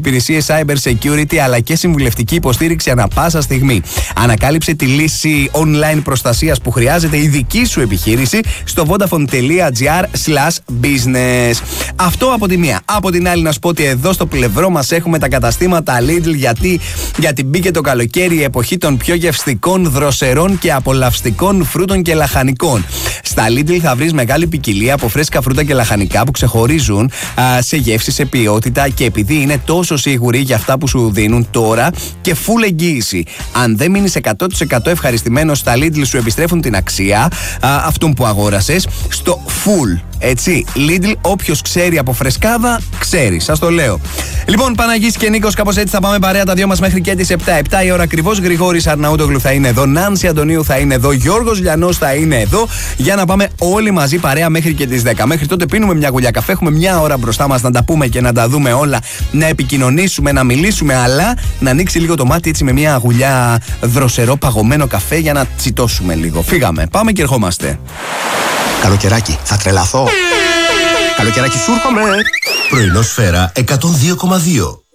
υπηρεσίες cyber security αλλά και συμβουλευτική υποστήριξη ανά πάσα στιγμή. Ανακάλυψε τη λύση online προστασίας που χρειάζεται η δική σου επιχείρηση στο vodafone.gr/business. Αυτό από τη μία. Από την άλλη, να σου πω ότι εδώ στο πλευρό μας έχουμε τα καταστήματα Lidl, γιατί μπήκε το καλοκαίρι, η εποχή των πιο γευστικών, δροσερών και απολαυστικών φρούτων και λαχανικών. Στα Lidl θα βρεις μεγάλη ποικιλία από φρέσκα φρούτα και λαχανικά που ξεχωρίζουν σε γεύση, σε ποιότητα και επειδή είναι τόσο σίγουροι για αυτά που σου δίνουν τώρα και full εγγύηση. Αν δεν μείνεις 100% ευχαριστημένος, στα Lidl σου επιστρέφουν την αξία αυτών που αγόρασες στο full. Έτσι, Lidl, όποιος ξέρει από φρεσκάδα, ξέρει. Σας το λέω. Λοιπόν, Παναγής και Νίκος, κάπως έτσι θα πάμε παρέα τα δυο μας μέχρι και τις 7. 7 η ώρα ακριβώς. Γρηγόρης Αρναούτογλου θα είναι εδώ. Νάνση Αντωνίου θα είναι εδώ. Γιώργος Λιανός θα είναι εδώ. Για να πάμε όλοι μαζί παρέα μέχρι και τις 10. Μέχρι τότε πίνουμε μια γουλιά καφέ. Έχουμε μια ώρα μπροστά μας να τα πούμε και να τα δούμε όλα. Να επικοινωνήσουμε, να μιλήσουμε, αλλά να ανοίξει λίγο το μάτι έτσι με μια γουλιά δροσερό παγωμένο καφέ για να τσιτώσουμε λίγο. Φύγαμε. Πάμε και ερχόμαστε. Καλοκαιράκι, θα τρελαθώ. Καλοκαιράκι, σου έρχομαι. Πρωινό Σφαίρα 102,2.